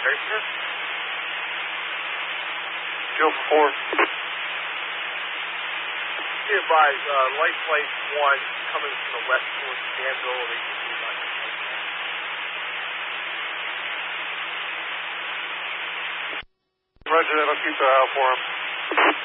Very sure. Go for 4. Be advised, light flight 1 coming from the west towards Danville. They should be about Roger that, I'll keep the eye out for him.